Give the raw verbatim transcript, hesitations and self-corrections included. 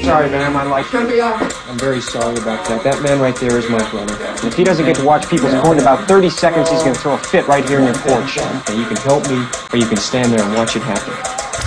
sorry, ma'am. I like Gonna be all right. I'm very sorry about that. That man right there is my brother. And if he doesn't get to watch people's porn in about thirty seconds, he's going to throw a fit right here in your porch. And you can help me, or you can stand there and watch it happen.